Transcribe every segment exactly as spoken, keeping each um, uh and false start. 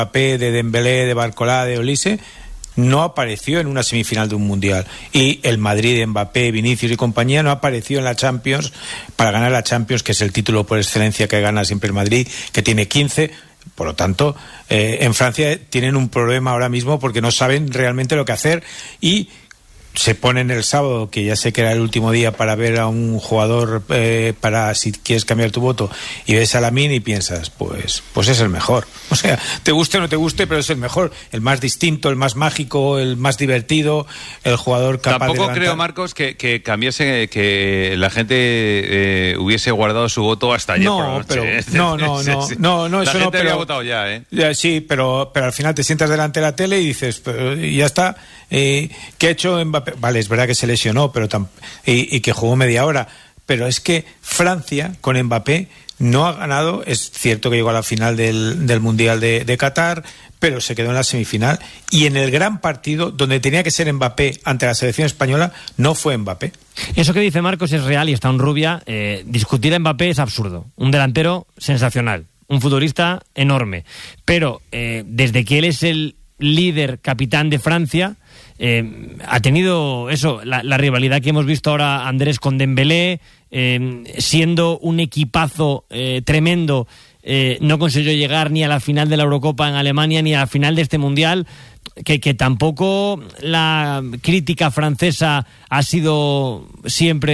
Mbappé, de Dembélé, de Barcola, de Olise, no apareció en una semifinal de un mundial. Y el Madrid de Mbappé, Vinicius y compañía no apareció en la Champions para ganar la Champions, que es el título por excelencia que gana siempre el Madrid, que tiene quince. Por lo tanto, eh, en Francia tienen un problema ahora mismo porque no saben realmente lo que hacer y se ponen el sábado, que ya sé que era el último día para ver a un jugador, eh, para si quieres cambiar tu voto, y ves a Lamine y piensas, pues pues es el mejor. O sea, te guste o no te guste, pero es el mejor, el más distinto, el más mágico, el más divertido, el jugador capaz Tampoco de levantar. creo, Marcos, que, que cambiase, que la gente eh, hubiese guardado su voto hasta ayer no, por la noche. Pero, ¿eh? no, no, no, no, no, eso la gente no, pero, había votado ya, ¿eh? Ya, sí, pero, pero al final te sientas delante de la tele y dices, pero, y ya está, eh, ¿qué ha hecho Mbappé? Vale, es verdad que se lesionó, pero tam- y, y que jugó media hora, pero es que Francia con Mbappé no ha ganado. Es cierto que llegó a la final del, del Mundial de, de Qatar, pero se quedó en la semifinal, y en el gran partido donde tenía que ser Mbappé ante la selección española no fue Mbappé. Eso que dice Marcos es real y está en Rubia. Eh, discutir a Mbappé es absurdo. Un delantero sensacional, un futbolista enorme, pero eh, desde que él es el líder capitán de Francia, Eh, ha tenido eso, la, la rivalidad que hemos visto ahora Andrés con Dembélé, eh, siendo un equipazo eh, tremendo, eh, no consiguió llegar ni a la final de la Eurocopa en Alemania ni a la final de este Mundial, que, que tampoco la crítica francesa ha sido siempre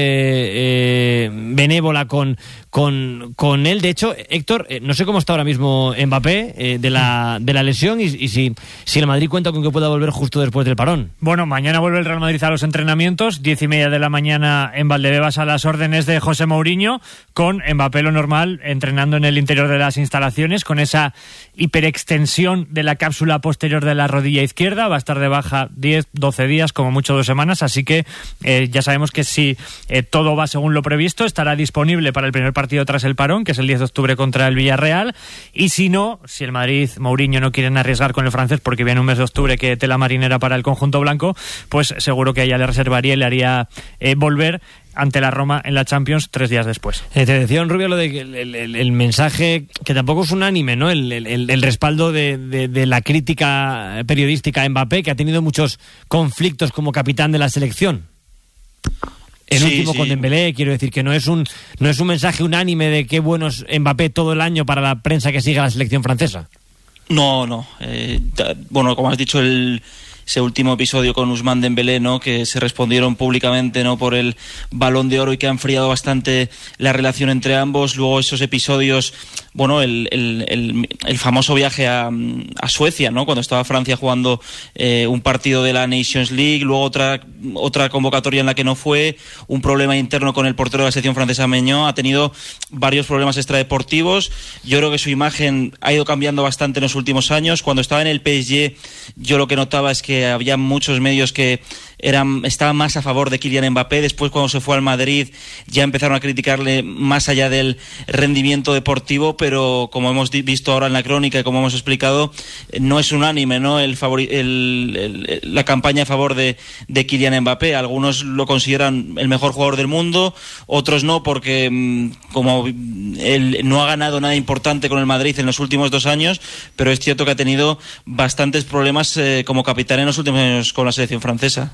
eh, benévola con, con, con él. De hecho, Héctor, eh, no sé cómo está ahora mismo Mbappé eh, de la de la lesión y, y si, si el Madrid cuenta con que pueda volver justo después del parón. Bueno, mañana vuelve el Real Madrid a los entrenamientos, diez y media de la mañana en Valdebebas a las órdenes de José Mourinho, con Mbappé lo normal entrenando en el interior de las instalaciones, con esa hiperextensión de la cápsula posterior de la rodilla izquierda. Va a estar de baja diez, doce días, como mucho dos semanas, así que eh, ya sabemos que si eh, todo va según lo previsto, estará disponible para el primer partido tras el parón, que es el diez de octubre contra el Villarreal, y si no, si el Madrid, Mourinho no quieren arriesgar con el francés porque viene un mes de octubre que tela marinera para el conjunto blanco, pues seguro que ella le reservaría y le haría eh, volver ante la Roma en la Champions tres días después. Eh, te decía en Rubio lo de que el, el, el mensaje, que tampoco es unánime, ¿no? El, el, el respaldo de, de, de la crítica periodística a Mbappé, que ha tenido muchos conflictos como capitán de la selección. El sí, último sí. con Dembélé, quiero decir que no es un no es un mensaje unánime de qué bueno es Mbappé todo el año para la prensa que sigue a la selección francesa. No, no. Eh, bueno, como has dicho, el ese último episodio con Ousmane Dembélé, ¿no?, que se respondieron públicamente, ¿no?, por el Balón de Oro y que ha enfriado bastante la relación entre ambos. Luego esos episodios, bueno, el, el, el, el famoso viaje a, a Suecia, ¿no?, cuando estaba Francia jugando eh, un partido de la Nations League, luego otra otra convocatoria en la que no fue, un problema interno con el portero de la selección francesa Meñó, ha tenido varios problemas extradeportivos. Yo creo que su imagen ha ido cambiando bastante en los últimos años. Cuando estaba en el P S G, yo lo que notaba es que había muchos medios que eran estaban más a favor de Kylian Mbappé. Después, cuando se fue al Madrid, ya empezaron a criticarle más allá del rendimiento deportivo, pero como hemos visto ahora en la crónica y como hemos explicado, no es unánime, ¿no?, el favori- el, el, la campaña a favor de, de Kylian Mbappé. Algunos lo consideran el mejor jugador del mundo, otros no, porque como él no ha ganado nada importante con el Madrid en los últimos dos años, pero es cierto que ha tenido bastantes problemas eh, como capitán en los últimos años con la selección francesa.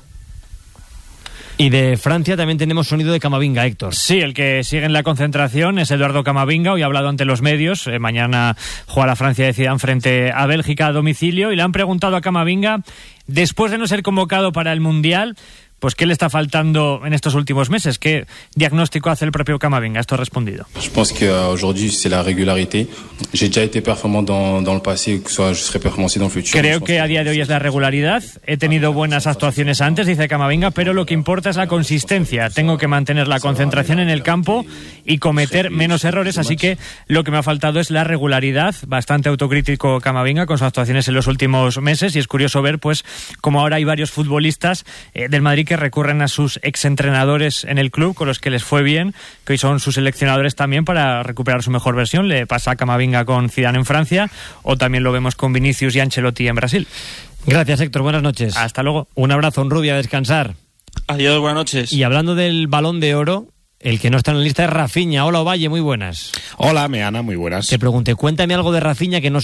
Y de Francia también tenemos sonido de Camavinga, Héctor. Sí, el que sigue en la concentración es Eduardo Camavinga. Hoy ha hablado ante los medios. Eh, mañana juega la Francia de Zidane frente a Bélgica a domicilio. Y le han preguntado a Camavinga, después de no ser convocado para el Mundial, pues ¿qué le está faltando en estos últimos meses? ¿Qué diagnóstico hace el propio Camavinga? Esto ha respondido. Je pense qu'aujourd'hui c'est la régularité. J'ai déjà été performant dans, dans le passé, que soit je serai performant aussi dans le futur. Creo que a día de hoy es la regularidad. He tenido buenas actuaciones antes, dice Camavinga, pero lo que importa es la consistencia. Tengo que mantener la concentración en el campo y cometer menos errores, así que lo que me ha faltado es la regularidad. Bastante autocrítico Camavinga con sus actuaciones en los últimos meses, y es curioso ver pues como ahora hay varios futbolistas eh, del Madrid que recurren a sus exentrenadores en el club, con los que les fue bien, que hoy son sus seleccionadores también, para recuperar su mejor versión. Le pasa a Camavinga con Zidane en Francia, o también lo vemos con Vinicius y Ancelotti en Brasil. Gracias, Héctor, buenas noches. Hasta luego. Un abrazo en Rubia, a descansar. Adiós, buenas noches. Y hablando del Balón de Oro, el que no está en la lista es Rafinha. Hola, Ovalle, muy buenas. Hola, Meana, muy buenas. Te pregunté, cuéntame algo de Rafinha que no